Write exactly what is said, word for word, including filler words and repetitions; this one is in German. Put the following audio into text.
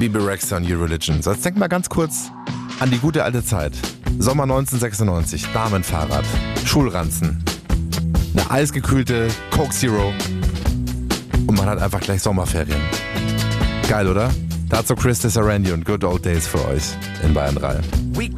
Bebe Rexha und Your Religion. So, jetzt denk mal ganz kurz an die gute alte Zeit. Sommer neunzehnhundertsechsundneunzig, Damenfahrrad, Schulranzen, eine eisgekühlte Coke Zero und man hat einfach gleich Sommerferien. Geil, oder? Dazu Chris Sarandon und Good Old Days für euch in Bayern drei.